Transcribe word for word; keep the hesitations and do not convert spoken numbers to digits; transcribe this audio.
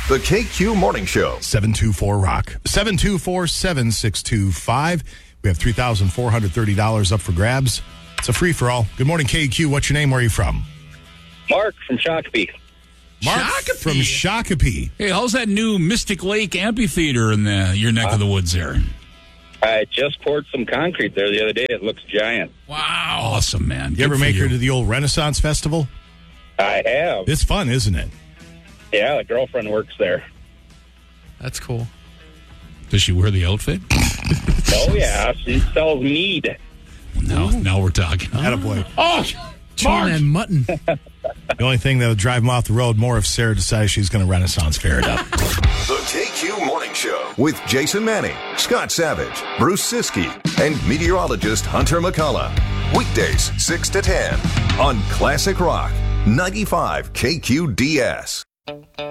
The K Q Morning Show. seven two four rock. seven two four, seven six two five. We have three thousand four hundred thirty dollars up for grabs. It's a free-for-all. Good morning, K Q. What's your name? Where are you from? Mark from Shakopee. Mark Shakopee. from Shakopee. Hey, how's that new Mystic Lake amphitheater in the, your neck uh, of the woods there? I just poured some concrete there the other day. It looks giant. Wow. Awesome, man. You Good ever make you. her to the old Renaissance Festival? I have. It's fun, isn't it? Yeah, a girlfriend works there. That's cool. Does she wear the outfit? Oh, yeah. She sells mead. Now, now we're talking. Attaboy. Oh, Tuna and mutton. The only thing that would drive him off the road more if Sarah decides she's going to Renaissance fair it up. The K Q Morning Show with Jason Manning, Scott Savage, Bruce Siskey, and meteorologist Hunter McCullough. Weekdays six to ten on Classic Rock ninety-five K Q D S.